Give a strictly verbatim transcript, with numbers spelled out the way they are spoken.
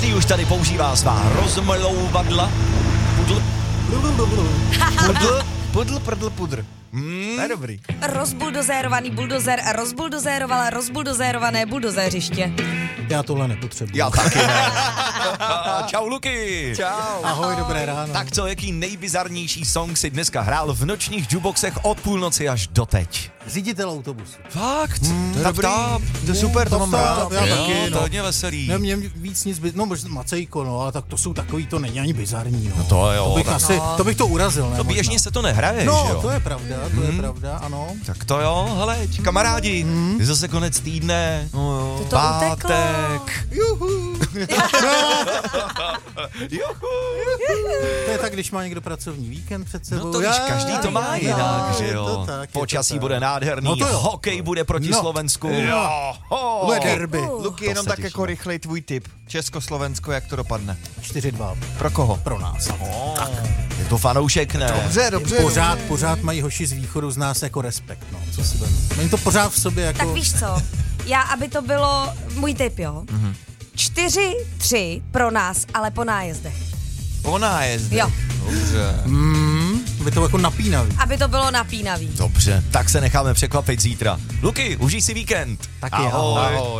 Každý už tady používá svá rozmlouvadla. Pudl. Pudl, pudl, prdl, pudr. Hmm. To je dobrý. Rozbuldozérovaný buldozer a rozbuldozérovala rozbuldozérované buldozéřiště. Já tohle nepotřebuji. Já taky ne. Čau, Luky. Čau. Ahoj, dobré ráno. Tak co, jaký nejbizarnější song si dneska hrál v nočních jukeboxech od půlnoci až doteď? Řiditel autobusu. Fakt? Hmm, to je tak dobrý. To je super, to mám rád. Já Jo, taky, to je no. hodně veselý. Ne, mě víc nic, by... no možná Macejko, no, ale tak to jsou takový, to není ani bizarní, no. No to jo, To bych, tak- asi, no. to bych to urazil, ne? To běžně možná. se to nehraje, že No, jo? to je pravda, to je pravda, ano. Tak to jo, hele, kamarádi, je zase konec týdne, no jo, To to uteklo. pátek. Juhu. Juhu. To je tak, když má někdo pracovní víkend před sebou. No to víš, každý to má Já, jinak, já, že je to jo. tak, je Počasí to tak. bude nádherný, No to jo. hokej bude proti No. Slovensku. Jo. Ho. Derby. Luky, To jenom se tak těším. jako rychlej tvůj tip. Československo, jak to dopadne? čtyři dva Pro koho? pro nás. Oh, je to fanoušek, ne? Dobře, dobře. Pořád, pořád mají hoši z východu z nás jako respekt, no, co si budeme. Mají to pořád v sobě jako... Tak víš co, já, aby to bylo můj tip, jo. Čtyři, tři pro nás, ale po nájezdech. Po nájezdech. Jo. Dobře. Mm, by to jako napínavý. Aby to bylo napínavý. Dobře, tak se necháme překvapit zítra. Luky, užij si víkend. Taky Ahoj. ahoj. Ahoj.